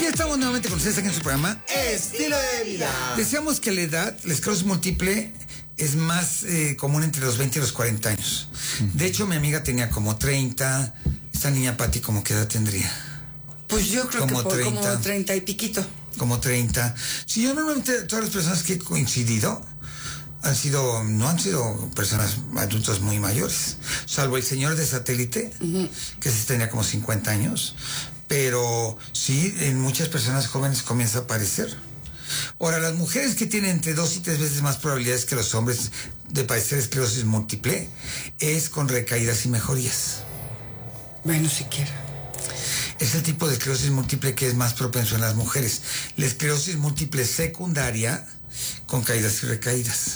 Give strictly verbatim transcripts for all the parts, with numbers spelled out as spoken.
ya estamos nuevamente con ustedes aquí en su programa Estilo de Vida. Decíamos que la edad, la esclerosis múltiple es más eh, común entre los veinte y los cuarenta años. De hecho, mi amiga tenía como treinta. Esta niña Pati, ¿cómo qué edad tendría? Pues yo creo Como que por treinta. como treinta y piquito. Como treinta. Si yo normalmente, todas las personas que he coincidido han sido, no han sido personas, adultos muy mayores, salvo el señor de satélite, uh-huh. que se tenía como cincuenta años, pero sí, en muchas personas jóvenes comienza a aparecer. Ahora, las mujeres que tienen entre dos y tres veces más probabilidades que los hombres de padecer esclerosis múltiple es con recaídas y mejorías. Bueno, siquiera. Es el tipo de esclerosis múltiple que es más propenso en las mujeres. La esclerosis múltiple secundaria con caídas y recaídas.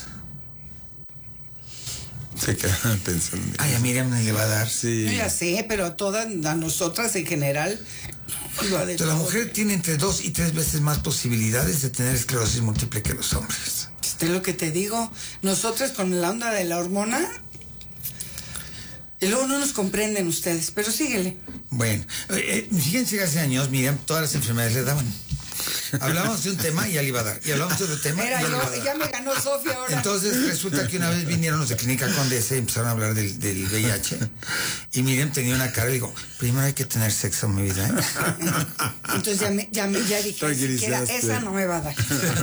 Se quedan pensando. Ay, a Miriam le va a dar. Sí. Yo ya sé, pero a todas, a nosotras en general. Entonces, la mujer tiene entre dos y tres veces más posibilidades de tener esclerosis múltiple que los hombres. Es lo que te digo. Nosotras con la onda de la hormona. Y luego no nos comprenden ustedes, pero síguele. Bueno, eh, fíjense que hace años, Miriam, todas las enfermedades le daban. Hablamos de un tema y ya le iba a dar. Y hablamos de otro tema Mira, y ya yo, le iba a dar. ya me ganó Sofía ahora. Entonces resulta que una vez vinieron los de Clínica Condesa y empezaron a hablar del, del V I H. Y Miriam tenía una cara y digo, primero hay que tener sexo en mi vida, ¿eh? Entonces ya, me, ya, me, ya dije, siquiera esa no me va a dar.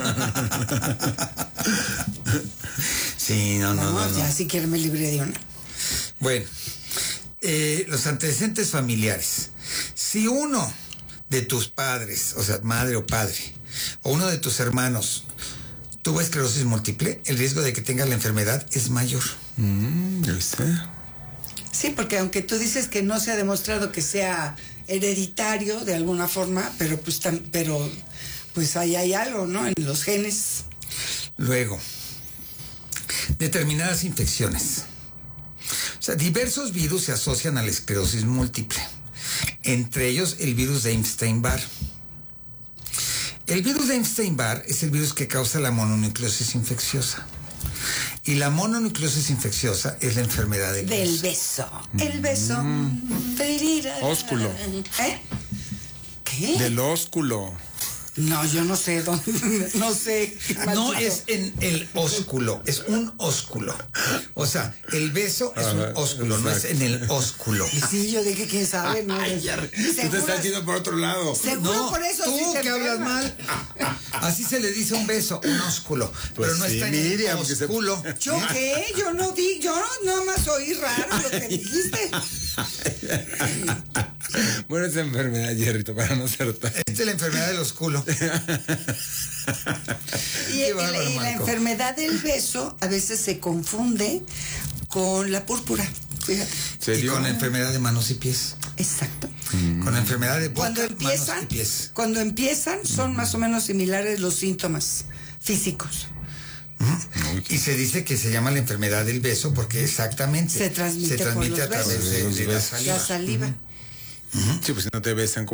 Sí, no, no, no, no. Ya siquiera me libré de una. Bueno, eh, los antecedentes familiares. Si uno de tus padres, o sea, madre o padre, o uno de tus hermanos tuvo esclerosis múltiple, el riesgo de que tenga la enfermedad es mayor. Mm, ¿ya viste? Sí, porque aunque tú dices que no se ha demostrado que sea hereditario de alguna forma, pero pues tam, pero pues ahí hay algo, ¿no? En los genes. Luego, determinadas infecciones. O sea, diversos virus se asocian a la esclerosis múltiple. Entre ellos, el virus de Epstein-Barr. El virus de Epstein-Barr es el virus que causa la mononucleosis infecciosa. Y la mononucleosis infecciosa es la enfermedad del, del beso. beso. El beso. Mm. Ósculo. ¿Eh? ¿Qué? Del ósculo. No, yo no sé dónde, no sé. No es en el ósculo, es un ósculo. O sea, el beso es un ósculo, no es en el ósculo. Y sí, yo dije, quién sabe, ¿no? Ay, ya, tú te estás yendo por otro lado. Seguro no, por eso. Tú sí que hablas mal. Así se le dice un beso, un ósculo. Pues pero no sí, está en Miriam, el ósculo. Se... ¿Yo qué? Yo no di, yo nada más oí raro lo que dijiste. Bueno, esa enfermedad, Jerrito, para no ser tan... Esta es la enfermedad del ósculo. y, y, bárbaro, la, y la enfermedad del beso a veces se confunde con la púrpura. Fíjate. Y con la enfermedad de manos y pies. Exacto. Mm. Con la enfermedad de boca, cuando empiezan, manos y pies. Cuando empiezan son mm. más o menos similares los síntomas físicos. Mm. Y se dice que se llama la enfermedad del beso porque exactamente se transmite, se transmite por los a través besos. de, de la saliva. La saliva. Mm-hmm. Sí, pues si no te besan,